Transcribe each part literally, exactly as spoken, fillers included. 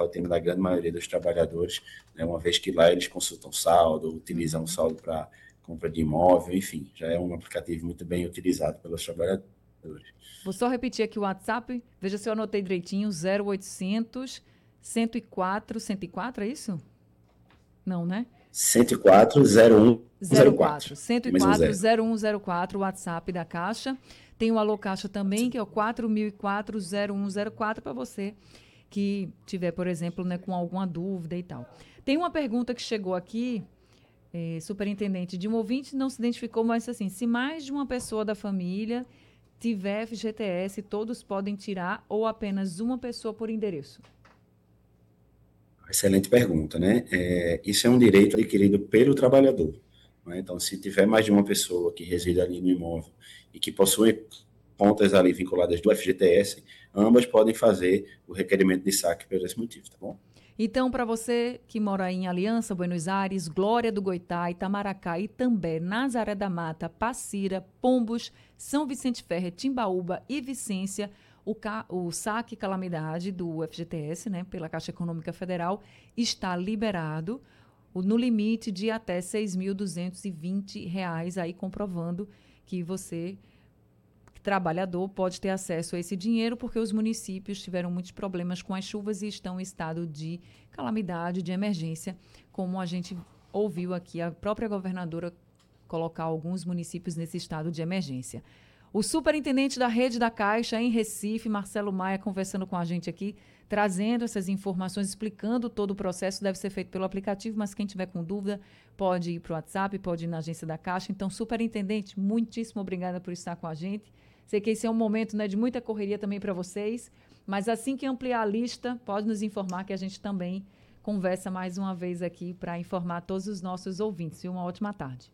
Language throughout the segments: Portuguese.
rotina da grande maioria dos trabalhadores, né, uma vez que lá eles consultam saldo, utilizam o saldo para compra de imóvel, enfim, já é um aplicativo muito bem utilizado pelos trabalhadores. Vou só repetir aqui o WhatsApp, veja se eu anotei direitinho, zero oitocentos, cento e quatro, cento e quatro, é isso? Não, né? cento e quatro, zero um zero quatro. cento e quatro, zero um zero quatro, o WhatsApp da Caixa. Tem o Alô Caixa também, que é o quatro mil e quatro, zero um zero quatro, para você que tiver, por exemplo, né, com alguma dúvida e tal. Tem uma pergunta que chegou aqui, é, superintendente, de um ouvinte, não se identificou, mas assim, se mais de uma pessoa da família tiver F G T S, todos podem tirar ou apenas uma pessoa por endereço? Excelente pergunta, né? É, isso é um direito adquirido pelo trabalhador. Né? Então, se tiver mais de uma pessoa que reside ali no imóvel e que possui contas ali vinculadas do F G T S, ambas podem fazer o requerimento de saque por esse motivo, tá bom? Então, para você que mora em Aliança, Buenos Aires, Glória do Goitá, Itamaracá, Itambé, Nazaré da Mata, Passira, Pombos, São Vicente Ferre, Timbaúba e Vicência, o, ca... o saque calamidade do F G T S, né, pela Caixa Econômica Federal, está liberado no limite de até seis mil duzentos e vinte reais, aí comprovando que você, trabalhador, pode ter acesso a esse dinheiro, porque os municípios tiveram muitos problemas com as chuvas e estão em estado de calamidade, de emergência, como a gente ouviu aqui a própria governadora colocar alguns municípios nesse estado de emergência. O superintendente da Rede da Caixa em Recife, Marcelo Maia, conversando com a gente aqui, trazendo essas informações, explicando todo o processo. Deve ser feito pelo aplicativo, mas quem tiver com dúvida pode ir para o WhatsApp, pode ir na agência da Caixa. Então, superintendente, muitíssimo obrigada por estar com a gente. Sei que esse é um momento, né, de muita correria também para vocês, mas assim que ampliar a lista, pode nos informar que a gente também conversa mais uma vez aqui para informar todos os nossos ouvintes. E uma ótima tarde.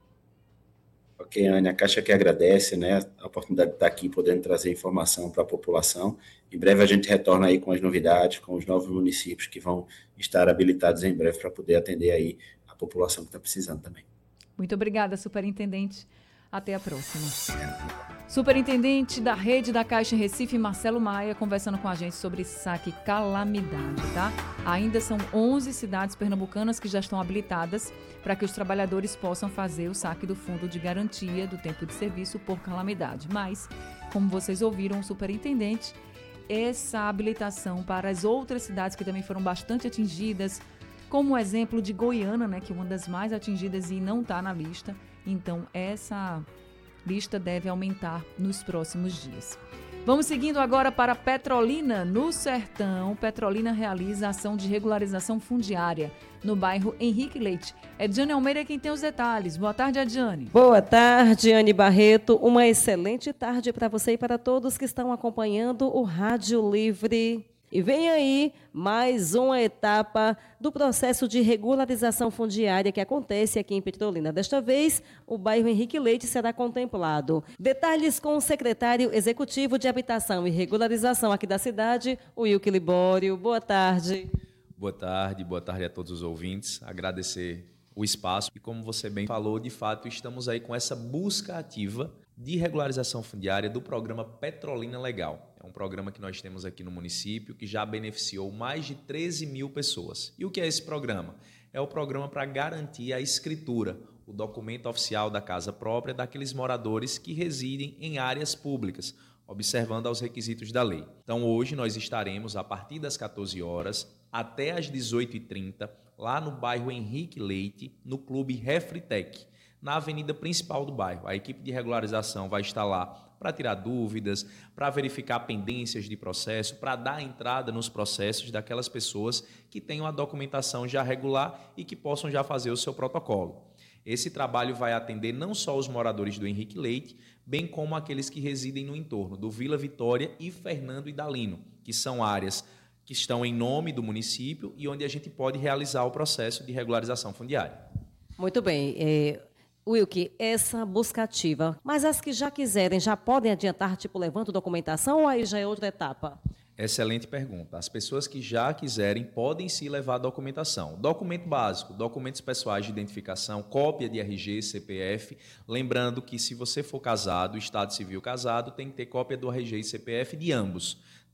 Ok, Ana, a Caixa que agradece, né, a oportunidade de estar aqui podendo trazer informação para a população. Em breve a gente retorna aí com as novidades, com os novos municípios que vão estar habilitados em breve para poder atender aí a população que está precisando também. Muito obrigada, superintendente. Até a próxima. Superintendente da Rede da Caixa em Recife, Marcelo Maia, conversando com a gente sobre saque calamidade, tá? Ainda são onze cidades pernambucanas que já estão habilitadas para que os trabalhadores possam fazer o saque do Fundo de Garantia do Tempo de Serviço por calamidade. Mas, como vocês ouviram, o superintendente, essa habilitação para as outras cidades que também foram bastante atingidas, como o exemplo de Goiânia, né, que é uma das mais atingidas e não está na lista. Então, essa lista deve aumentar nos próximos dias. Vamos seguindo agora para Petrolina. No Sertão, Petrolina realiza ação de regularização fundiária no bairro Henrique Leite. É Diane Almeida quem tem os detalhes. Boa tarde, Diane. Boa tarde, Anne Barreto. Uma excelente tarde para você e para todos que estão acompanhando o Rádio Livre. E vem aí mais uma etapa do processo de regularização fundiária que acontece aqui em Petrolina. Desta vez, o bairro Henrique Leite será contemplado. Detalhes com o secretário executivo de Habitação e Regularização aqui da cidade, o Wilke Libório. Boa tarde. Boa tarde, boa tarde a todos os ouvintes. Agradecer o espaço. E como você bem falou, de fato, estamos aí com essa busca ativa de regularização fundiária do programa Petrolina Legal. É um programa que nós temos aqui no município que já beneficiou mais de treze mil pessoas. E o que é esse programa? É o programa para garantir a escritura, o documento oficial da casa própria daqueles moradores que residem em áreas públicas, observando aos requisitos da lei. Então, hoje nós estaremos, a partir das quatorze horas até às dezoito e trinta, lá no bairro Henrique Leite, no Clube Refritec, na avenida principal do bairro. A equipe de regularização vai estar lá para tirar dúvidas, para verificar pendências de processo, para dar entrada nos processos daquelas pessoas que tenham a documentação já regular e que possam já fazer o seu protocolo. Esse trabalho vai atender não só os moradores do Henrique Leite, bem como aqueles que residem no entorno do Vila Vitória e Fernando Idalino, que são áreas que estão em nome do município e onde a gente pode realizar o processo de regularização fundiária. Muito bem. É... Wilke, essa busca ativa, mas as que já quiserem, já podem adiantar, tipo, levando documentação ou aí já é outra etapa? Excelente pergunta. As pessoas que já quiserem podem sim levar documentação. Documento básico, documentos pessoais de identificação, cópia de R G, C P F. Lembrando que se você for casado, Estado Civil casado, tem que ter cópia do R G e C P F de ambos.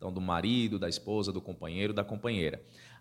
Então, do marido, da esposa, do companheiro, da companheira.